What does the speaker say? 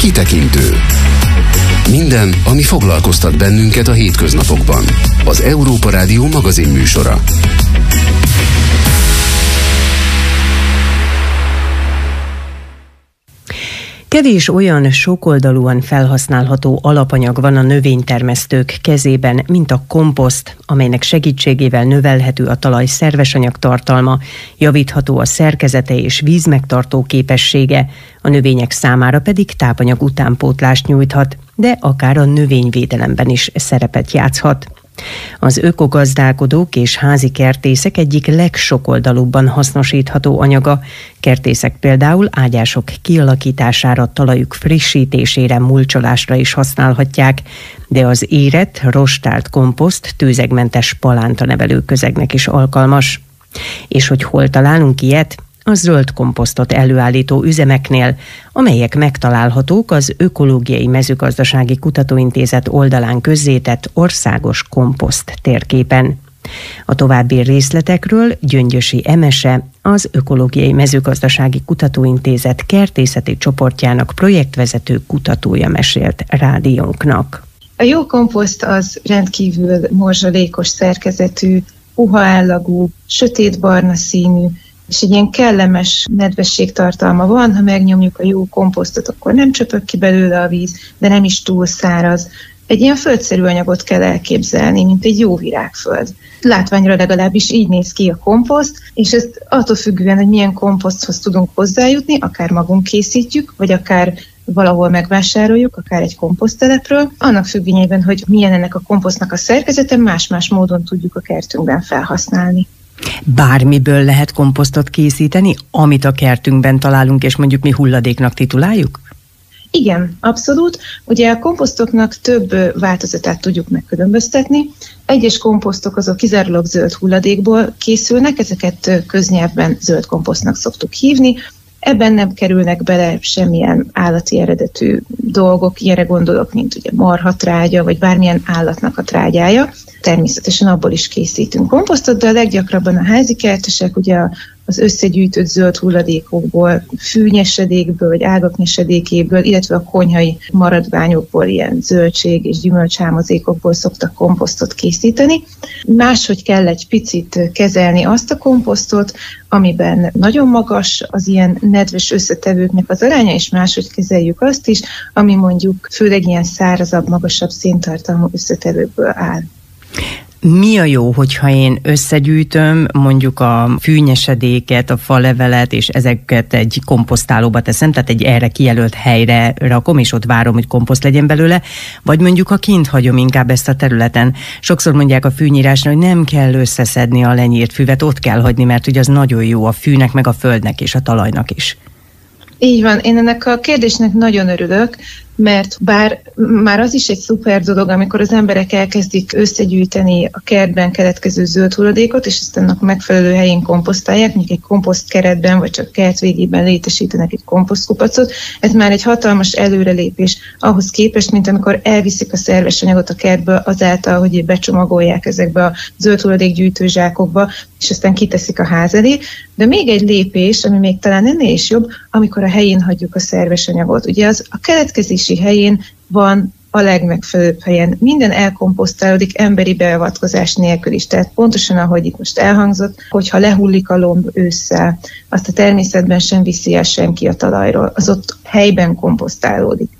Kitekintő. Minden, ami foglalkoztat bennünket a hétköznapokban. Az Európa Rádió magazin műsora. Kevés olyan sokoldalúan felhasználható alapanyag van a növénytermesztők kezében, mint a komposzt, amelynek segítségével növelhető a talaj szerves anyagtartalma, javítható a szerkezete és vízmegtartó képessége, a növények számára pedig tápanyag utánpótlást nyújthat, de akár a növényvédelemben is szerepet játszhat. Az ökogazdálkodók és házi kertészek egyik legsokoldalúbban hasznosítható anyaga. Kertészek például ágyások kialakítására, talajuk frissítésére, mulcsolásra is használhatják, de az érett, rostált komposzt tőzegmentes palántanevelő közegnek is alkalmas. És hogy hol találunk ilyet? A zöld komposztot előállító üzemeknél, amelyek megtalálhatók az Ökológiai Mezőgazdasági Kutatóintézet oldalán közzétett országos komposzt térképen. A további részletekről Gyöngyösi Emese, az Ökológiai Mezőgazdasági Kutatóintézet kertészeti csoportjának projektvezető kutatója mesélt rádiónknak. A jó komposzt az rendkívül morzsalékos szerkezetű, puha állagú, sötétbarna színű, és egy ilyen kellemes nedvességtartalma van, ha megnyomjuk a jó komposztot, akkor nem csöpög ki belőle a víz, de nem is túl száraz. Egy ilyen földszerű anyagot kell elképzelni, mint egy jó virágföld. Látványra legalábbis így néz ki a komposzt, és ezt attól függően, hogy milyen komposzthoz tudunk hozzájutni, akár magunk készítjük, vagy akár valahol megvásároljuk, akár egy komposzttelepről, annak függvényében, hogy milyen ennek a komposztnak a szerkezete, más-más módon tudjuk a kertünkben felhasználni. Bármiből lehet komposztot készíteni, amit a kertünkben találunk, és mondjuk mi hulladéknak tituláljuk? Igen, abszolút. Ugye a komposztoknak több változatát tudjuk megkülönböztetni. Egyes komposztok azok kizárólag zöld hulladékból készülnek, ezeket köznyelvben zöld komposztnak szoktuk hívni. Ebben nem kerülnek bele semmilyen állati eredetű dolgok, ilyenre gondolok, mint ugye marhatrágya, vagy bármilyen állatnak a trágyája. Természetesen abból is készítünk komposztot, de a leggyakrabban a házi kertesek ugye az összegyűjtött zöld hulladékokból, fűnyesedékből, vagy ágak nyesedékéből, illetve a konyhai maradványokból, ilyen zöldség és gyümölcshámozékokból szoktak komposztot készíteni. Máshogy kell egy picit kezelni azt a komposztot, amiben nagyon magas az ilyen nedves összetevőknek az aránya, és máshogy kezeljük azt is, ami mondjuk főleg ilyen szárazabb, magasabb széntartalmú összetevőkből áll. Mi a jó, hogyha én összegyűjtöm mondjuk a fűnyesedéket, a falevelet, és ezeket egy komposztálóba teszem, tehát egy erre kijelölt helyre rakom, és ott várom, hogy komposzt legyen belőle, vagy mondjuk ha kint hagyom inkább ezt a területen. Sokszor mondják a fűnyírásra, hogy nem kell összeszedni a lenyírt füvet, ott kell hagyni, mert ugye az nagyon jó a fűnek, meg a földnek és a talajnak is. Így van, én ennek a kérdésnek nagyon örülök, mert bár már az is egy szuper dolog, amikor az emberek elkezdik összegyűjteni a kertben keletkező zöld hulladékot, és ezt annak megfelelő helyén komposztálják, mondjuk egy komposztkeretben, vagy csak kert végében létesítenek egy komposztkupacot. Ez már egy hatalmas előrelépés ahhoz képest, mint amikor elviszik a szerves anyagot a kertből azáltal, hogy becsomagolják ezekbe a zöld hulladékgyűjtő zsákokba, és aztán kiteszik a ház elé. De még egy lépés, ami még talán ennél is jobb, amikor a helyén hagyjuk a szerves anyagot. Ugye az a keletkezési helyén van a legmegfelelőbb helyen. Minden elkomposztálódik emberi beavatkozás nélkül is. Tehát pontosan, ahogy itt most elhangzott, hogyha lehullik a lomb ősszel, azt a természetben sem viszi el senki a talajról. Az ott helyben komposztálódik.